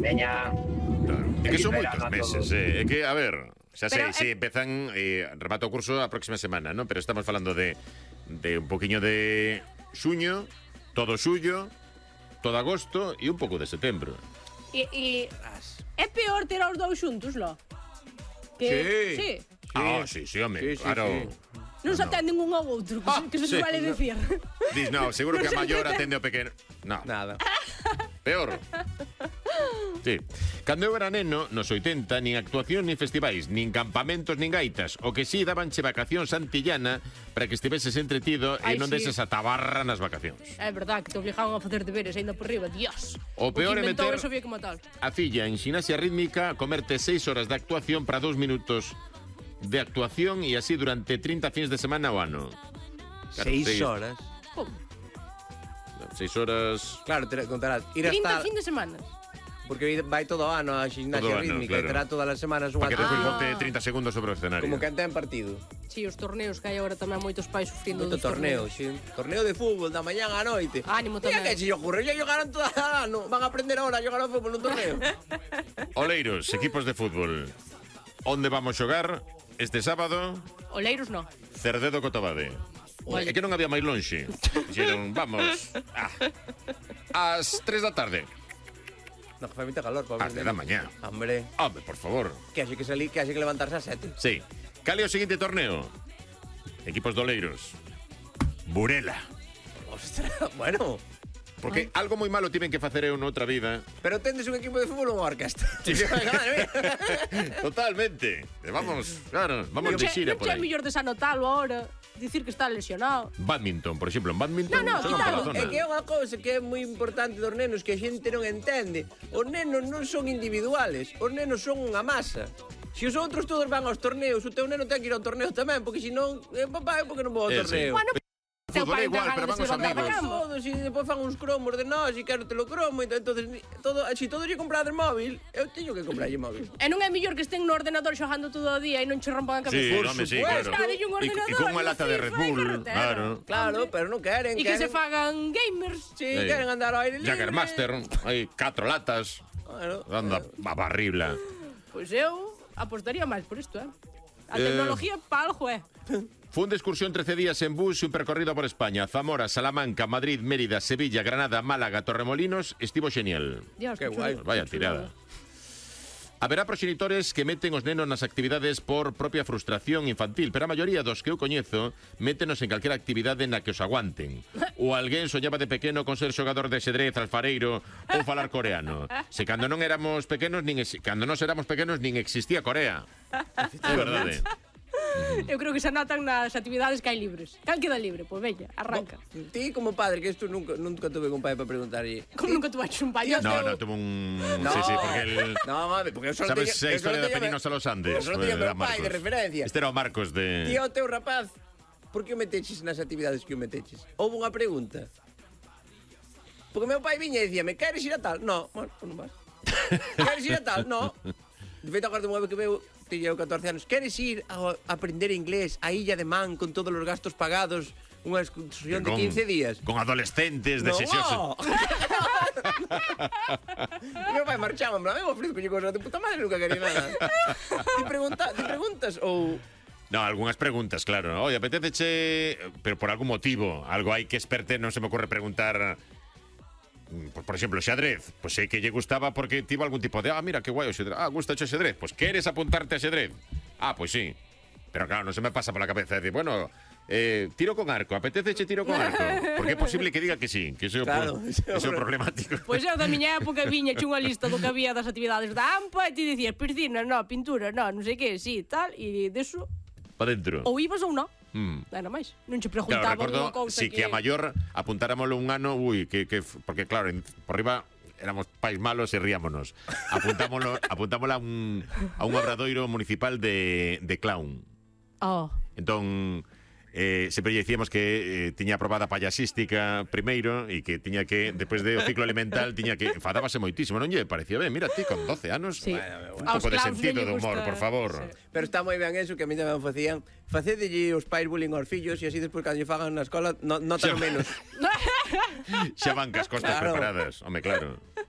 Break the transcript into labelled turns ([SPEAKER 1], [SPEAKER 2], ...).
[SPEAKER 1] teña...
[SPEAKER 2] Claro. É que son
[SPEAKER 1] Feliz
[SPEAKER 2] moitos
[SPEAKER 1] verano a
[SPEAKER 2] meses,
[SPEAKER 1] todos.
[SPEAKER 2] É que, a ver, xa sei,
[SPEAKER 3] Pero,
[SPEAKER 2] si empezan, remata o curso a próxima semana, ¿no? Pero estamos falando de un poquinho de xuño, todo xullo, todo agosto e un pouco de setembro.
[SPEAKER 3] E é peor ter os dous xuntos, lo?
[SPEAKER 4] Sí.
[SPEAKER 3] Sí.
[SPEAKER 2] Sí, home,
[SPEAKER 4] Sí,
[SPEAKER 2] claro.
[SPEAKER 3] Non se atenden un ao outro, que se
[SPEAKER 2] sí.
[SPEAKER 3] suele decir.
[SPEAKER 2] Dis, no, seguro que a maior atende ao pequeno. No,
[SPEAKER 4] Nada.
[SPEAKER 2] peor. Sí. Cando eu era neno, nos 80, nin actuación nin festivais, nin campamentos nin gaitas. O que sí, dabanche vacacións antillana para que estiveses entretido e
[SPEAKER 3] Ai,
[SPEAKER 2] non
[SPEAKER 3] sí.
[SPEAKER 2] deses a tabarra nas vacacións.
[SPEAKER 3] É verdad que te obligaban a facer deberes ainda por riba, dios.
[SPEAKER 2] O peor é
[SPEAKER 3] que inventou
[SPEAKER 2] meter-
[SPEAKER 3] eso había que matar.
[SPEAKER 2] A filla en ximnasia rítmica comerte 6 horas de actuación para 2 minutos de actuación e así durante 30 fins de semana ao ano.
[SPEAKER 4] 6 horas.
[SPEAKER 3] Pum,
[SPEAKER 2] 6 horas...
[SPEAKER 4] Claro, contarás. Ir
[SPEAKER 3] 30
[SPEAKER 4] hasta...
[SPEAKER 3] fin de semana.
[SPEAKER 4] Porque vai todo o ano a
[SPEAKER 2] Todo
[SPEAKER 4] gimnasia
[SPEAKER 2] o ano,
[SPEAKER 4] rítmica
[SPEAKER 2] claro.
[SPEAKER 4] e terá todas as semanas unha
[SPEAKER 2] Para que despois
[SPEAKER 3] Ah.
[SPEAKER 2] bote 30 segundos sobre o escenario.
[SPEAKER 4] como que ten partido.
[SPEAKER 3] Si, os torneos que hai agora tamén moitos pais sufrindo
[SPEAKER 4] Moito
[SPEAKER 3] dos
[SPEAKER 4] torneo, sí. Torneo de fútbol da mañán á noite.
[SPEAKER 3] Ánimo
[SPEAKER 4] Mira
[SPEAKER 3] tamén.
[SPEAKER 4] que se lle ocurre, xa xogaron todo o ano. Van a aprender ahora a xogar ao fútbol nun torneo.
[SPEAKER 2] Oleiros, equipos de fútbol. Onde vamos xogar este sábado?
[SPEAKER 3] Oleiros no.
[SPEAKER 2] Cerdedo Cotobade.
[SPEAKER 3] Vale.
[SPEAKER 2] É que non había máis lonxe. Dixeron, vamos, ás 3 da tarde.
[SPEAKER 4] No, que fai moita calor, pobre.
[SPEAKER 2] Ás 10 da mañá.
[SPEAKER 4] Hombre,
[SPEAKER 2] Home, por favor.
[SPEAKER 4] que haxe que salir, que haxe que levantarse a 7.
[SPEAKER 2] Sí. Cale o seguinte torneo. Equipos de Oleiros. Burela.
[SPEAKER 4] Ostras, bueno.
[SPEAKER 2] Porque algo moi malo tiven que facer eu noutra vida.
[SPEAKER 4] Pero tendes un equipo de fútbol ou unha orquesta?
[SPEAKER 2] Totalmente. Vamos, claro, vamos de xira
[SPEAKER 3] Non
[SPEAKER 2] por
[SPEAKER 3] che é
[SPEAKER 2] aí.
[SPEAKER 3] mellor desanotalo ahora, dicir que está lesionado.
[SPEAKER 2] Badminton, por exemplo, en badminton
[SPEAKER 3] No,
[SPEAKER 2] son
[SPEAKER 3] quítalo.
[SPEAKER 2] pola zona.
[SPEAKER 4] É que é unha cousa que é moi importante dos nenos que a xente non entende. Os nenos non son individuales, os nenos son unha masa. Se os outros todos van aos torneos, o teu neno ten que ir ao torneo tamén, porque senón, papá, por que non vou ao torneo?
[SPEAKER 3] Bueno, teu
[SPEAKER 2] Fútbol é
[SPEAKER 3] pai
[SPEAKER 2] igual,
[SPEAKER 3] ten
[SPEAKER 2] pero
[SPEAKER 3] ganas
[SPEAKER 2] van
[SPEAKER 3] de
[SPEAKER 2] os
[SPEAKER 3] levantar
[SPEAKER 2] amigos.
[SPEAKER 3] da cama.
[SPEAKER 4] Todos, e depois fan uns cromos de nós e quero telo cromo, entonces todo, se todos lle comprades móvil, eu teño que comprarlle móvil.
[SPEAKER 3] E non é mellor que estén no ordenador xogando todo o día e non che rompan a cabeza.
[SPEAKER 2] Sí,
[SPEAKER 4] Por
[SPEAKER 2] home, sí,
[SPEAKER 4] supuesto.
[SPEAKER 2] claro.
[SPEAKER 3] Dale un ordenador,
[SPEAKER 2] E con unha
[SPEAKER 3] no
[SPEAKER 2] lata de
[SPEAKER 3] FIFA
[SPEAKER 2] Red
[SPEAKER 3] e
[SPEAKER 2] Bull,
[SPEAKER 3] carretera.
[SPEAKER 2] claro.
[SPEAKER 4] Claro, pero non queren.
[SPEAKER 3] E que se fagan gamers.
[SPEAKER 4] Sí,
[SPEAKER 2] Sí.
[SPEAKER 4] queren andar ao aire libre.
[SPEAKER 2] Jaggermaster, hai 4 latas,
[SPEAKER 4] Bueno,
[SPEAKER 2] anda a barribla.
[SPEAKER 3] Pois eu apostaría máis por isto, A
[SPEAKER 2] Eh.
[SPEAKER 3] tecnología pa algo é.
[SPEAKER 2] Fue un excursión 13 días en bus y un percorrido por España. Zamora, Salamanca, Madrid, Mérida, Sevilla, Granada, Málaga, Torremolinos. Estivo genial.
[SPEAKER 3] Dios,
[SPEAKER 4] Qué
[SPEAKER 3] que
[SPEAKER 4] guai.
[SPEAKER 3] chulo.
[SPEAKER 2] Vaya tirada. Haberá proxenitores que meten os nenos nas actividades por propia frustración infantil, pero a maioría dos que eu coñezo métenos en calquera actividade na que os aguanten. Ou alguén soñaba de pequeno con ser xogador de xedrez, alfareiro ou falar coreano. Se cando non éramos pequenos, cando nos éramos pequenos, nin existía Corea. É verdade.
[SPEAKER 3] Eu creo que se anotan nas actividades que hai libres. Cal queda libre? Pois veña, arranca.
[SPEAKER 4] Ti como padre, que isto nunca tuve un pai para preguntarlle.
[SPEAKER 3] Como nunca tuvaches un paño?
[SPEAKER 2] No, tuvo un... Sí, sí, porque el...
[SPEAKER 4] No, mami, porque eu só
[SPEAKER 2] ¿Sabes
[SPEAKER 4] teña-
[SPEAKER 2] esa
[SPEAKER 4] eu
[SPEAKER 2] historia
[SPEAKER 4] só
[SPEAKER 2] de
[SPEAKER 4] teña-
[SPEAKER 2] Peninos a los Andes?
[SPEAKER 4] Eu só teña
[SPEAKER 2] Era
[SPEAKER 4] meu pai de
[SPEAKER 2] Marcos.
[SPEAKER 4] referencia.
[SPEAKER 2] Este era o Marcos de...
[SPEAKER 4] Tío, teu rapaz, por que o meteches nas actividades que o meteches? Houve unha pregunta. Porque meu pai viña e dicíame, queres ir a tal? No, bueno, pues non vas. Queres ir a tal? No. De feito, agora unha vez que veo, tiña eu 14 anos, queres ir a aprender inglés a Illa de Man con todos os gastos pagados, unha excursión de 15 días?
[SPEAKER 2] Con adolescentes deseosos.
[SPEAKER 4] Meu pai marchaba, en plan, eu ofrezco cosas de puta madre, nunca quería nada. Ti preguntas ou...
[SPEAKER 2] No, algunhas preguntas, claro. Oye, apetéceche, pero por algún motivo. Algo hai que experte, non se me ocurre preguntar... Por exemplo, xadrez. Pois sei que lle gustaba porque tivo algún tipo de... mira, que guai o xadrez. Gusta o xadrez. Pois queres apuntarte a xadrez? Pois sí. Pero claro, non se me pasa pola cabeza decir, bueno... tiro con arco, apetéceche tiro con arco. Porque é posible que diga que sí, que iso
[SPEAKER 4] Claro,
[SPEAKER 2] é o problemático.
[SPEAKER 3] Pois eu da miña época viña unha lista do que había das actividades da AMPA e ti dicías piscina, no, pintura, no, non sei que, sí, tal, e deso
[SPEAKER 2] Pa dentro.
[SPEAKER 3] ou ibas ou non. Nada máis. Non che
[SPEAKER 2] Claro,
[SPEAKER 3] preguntaban
[SPEAKER 2] recordo,
[SPEAKER 3] unha cousa
[SPEAKER 2] si que a maior apuntáramos un ano, porque claro, por riba éramos pais malos e riámonos. Apuntámosla a un obradoiro municipal de clown.
[SPEAKER 3] Oh.
[SPEAKER 2] Entón, sempre lle dicíamos que tiña aprobada payasística primeiro e que tiña que, despois do ciclo elemental, tiña que enfadábase moitísimo, non lle parecía ben? Mira ti, con 12 anos,
[SPEAKER 3] Sí.
[SPEAKER 2] un
[SPEAKER 3] Aos
[SPEAKER 2] pouco de
[SPEAKER 3] clowns
[SPEAKER 2] sentido
[SPEAKER 3] non lle
[SPEAKER 2] de humor,
[SPEAKER 3] gusta-
[SPEAKER 2] por favor.
[SPEAKER 3] Sí.
[SPEAKER 4] Pero está moi ben eso que a mí tamén facían. Facedelle os pais bullying aos fillos e así despois cando lle fagan na escola notan
[SPEAKER 2] Sí.
[SPEAKER 4] menos.
[SPEAKER 2] Xa van cas costas
[SPEAKER 4] Claro.
[SPEAKER 2] preparadas, home, claro.